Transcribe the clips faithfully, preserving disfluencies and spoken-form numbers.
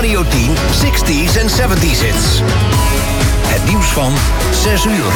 Radio tien zestig's en zeventig's hits. Het nieuws van zes uur.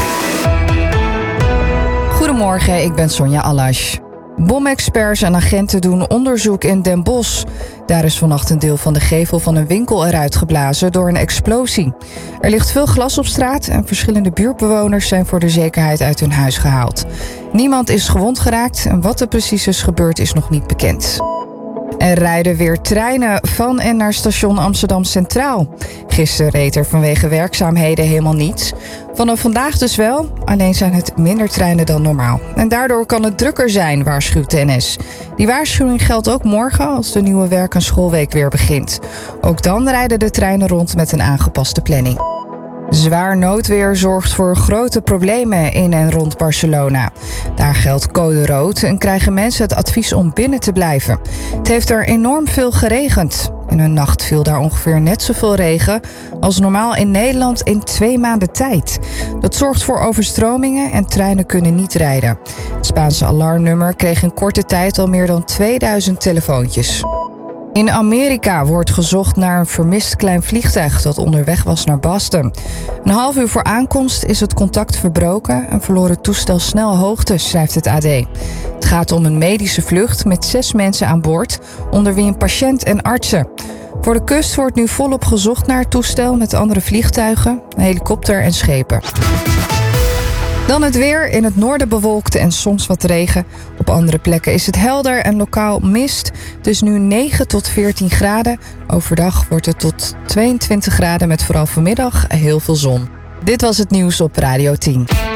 Goedemorgen, ik ben Sonja Allash. Bomexperts en agenten doen onderzoek in Den Bosch. Daar is vannacht een deel van de gevel van een winkel eruit geblazen door een explosie. Er ligt veel glas op straat en verschillende buurtbewoners zijn voor de zekerheid uit hun huis gehaald. Niemand is gewond geraakt en wat er precies is gebeurd is nog niet bekend. Er rijden weer treinen van en naar station Amsterdam Centraal. Gisteren reed er vanwege werkzaamheden helemaal niets. Vanaf vandaag dus wel, alleen zijn het minder treinen dan normaal. En daardoor kan het drukker zijn, waarschuwt de N S. Die waarschuwing geldt ook morgen als de nieuwe werk- en schoolweek weer begint. Ook dan rijden de treinen rond met een aangepaste planning. Zwaar noodweer zorgt voor grote problemen in en rond Barcelona. Daar geldt code rood en krijgen mensen het advies om binnen te blijven. Het heeft er enorm veel geregend. In een nacht viel daar ongeveer net zoveel regen als normaal in Nederland in twee maanden tijd. Dat zorgt voor overstromingen en treinen kunnen niet rijden. Het Spaanse alarmnummer kreeg in korte tijd al meer dan tweeduizend telefoontjes. In Amerika wordt gezocht naar een vermist klein vliegtuig dat onderweg was naar Boston. Een half uur voor aankomst is het contact verbroken en verloor het toestel snel hoogte, schrijft het A D. Het gaat om een medische vlucht met zes mensen aan boord, onder wie een patiënt en artsen. Voor de kust wordt nu volop gezocht naar het toestel met andere vliegtuigen, een helikopter en schepen. Dan het weer. In het noorden bewolkt en soms wat regen. Op andere plekken is het helder en lokaal mist. Dus nu negen tot veertien graden. Overdag wordt het tot tweeëntwintig graden met vooral vanmiddag heel veel zon. Dit was het nieuws op Radio tien.